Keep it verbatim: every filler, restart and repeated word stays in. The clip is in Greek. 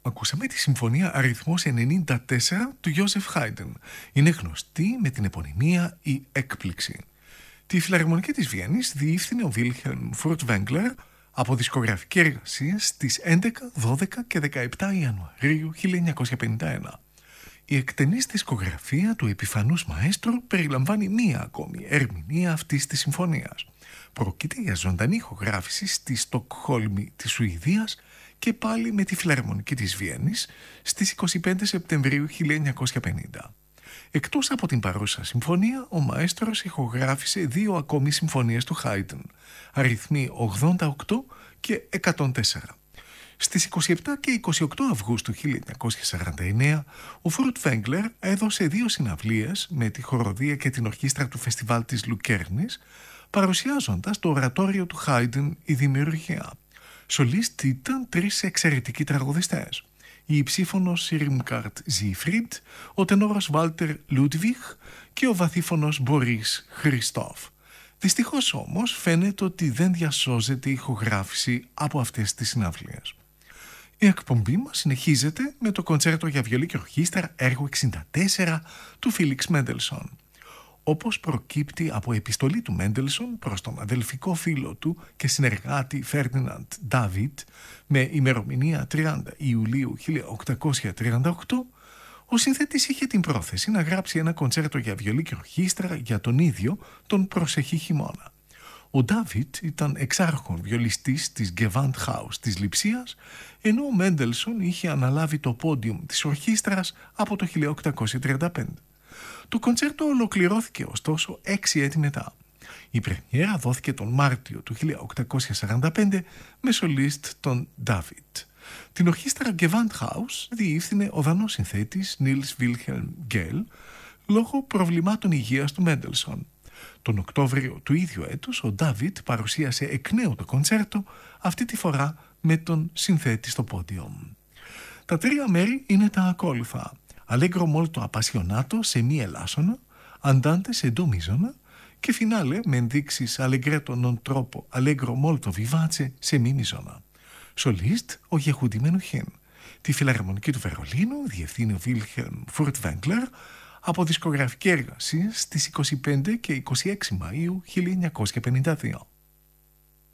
Ακούσαμε τη συμφωνία αριθμός ενενήντα τέσσερα του Γιώσεφ Χάιντεν. Είναι γνωστή με την επωνυμία «Η Έκπληξη». Τη Φιλαρμονική της Βιέννης διεύθυνε ο Βίλχελμ Φουρτβέγκλερ από δισκογραφική εργασία στις έντεκα, δώδεκα και δεκαεπτά Ιανουαρίου χίλια εννιακόσια πενήντα ένα. Η εκτενής δισκογραφία του επιφανούς μαέστρου περιλαμβάνει μία ακόμη ερμηνεία αυτής της συμφωνίας. Πρόκειται για ζωντανή ηχογράφηση στη Στοκχόλμη της Σουηδίας και πάλι με τη Φιλαρμονική της Βιέννης στις είκοσι πέντε Σεπτεμβρίου χίλια εννιακόσια πενήντα. Εκτός από την παρούσα συμφωνία, ο μαέστρος ηχογράφησε δύο ακόμη συμφωνίες του Χάιντεν, αριθμοί ογδόντα οκτώ και εκατόν τέσσερα. Στις είκοσι επτά και είκοσι οκτώ Αυγούστου χίλια εννιακόσια σαράντα εννέα, ο Φουρτβέγκλερ έδωσε δύο συναυλίες με τη χοροδία και την ορχήστρα του φεστιβάλ της Λουκέρνης, παρουσιάζοντας το ορατόριο του Χάιντεν «Η Δημιουργία». Σολίστ ήταν τρεις εξαιρετικοί τραγουδιστές. Η υψίφωνος Ιρμγκάρτ Ζίφριντ, ο τενόρος Βάλτερ Λούντβιχ και ο βαθύφωνος Μπορίς Χριστόφ. Δυστυχώς όμως φαίνεται ότι δεν διασώζεται η ηχογράφηση από αυτές τις συναυλίες. Η εκπομπή μας συνεχίζεται με το κοντσέρτο για βιολί και ορχήστρα έργο εξήντα τέσσερα του Φίλιξ Μέντελσον. Όπως προκύπτει από επιστολή του Μέντελσον προς τον αδελφικό φίλο του και συνεργάτη Φέρντιναντ Ντάβιτ με ημερομηνία τριάντα Ιουλίου χίλια οκτακόσια τριάντα οκτώ, ο συνθέτης είχε την πρόθεση να γράψει ένα κοντσέρτο για βιολί και ορχήστρα για τον ίδιο τον προσεχή χειμώνα. Ο Ντάβιτ ήταν εξάρχον βιολιστής της Gewandhaus της Λειψίας, ενώ ο Μέντελσον είχε αναλάβει το πόντιουμ της ορχήστρας από το χίλια οκτακόσια τριάντα πέντε. Το κοντσέρτο ολοκληρώθηκε ωστόσο έξι έτη μετά. Η πρεμιέρα δόθηκε τον Μάρτιο του χίλια οκτακόσια σαράντα πέντε με σολίστ τον Ντάβιτ. Την ορχήστρα Gewandhaus διεύθυνε ο δανός συνθέτης Νίλς Βίλχελμ Γκέλ λόγω προβλημάτων υγείας του Μέντελσον. Τον Οκτώβριο του ίδιου έτους ο Ντάβιτ παρουσίασε εκ νέου το κοντσέρτο, αυτή τη φορά με τον συνθέτη στο πόντιουμ. Τα τρία μέρη είναι τα ακόλουθα: Allegro molto appassionato σε μη ελάσσονα, Andante σε ντο μίζωνα και φινάλε με ενδείξεις Allegretto non troppo, Allegro molto vivace σε μη μίζωνα. Σολίστ ο Γεχούντι Μενουχίν. Τη Φιλαρμονική του Βερολίνου διευθύνει ο Βίλχελμ Φουρτβέγκλερ από δισκογραφική εργασία στις είκοσι πέντε και είκοσι έξι Μαΐου χίλια εννιακόσια πενήντα δύο.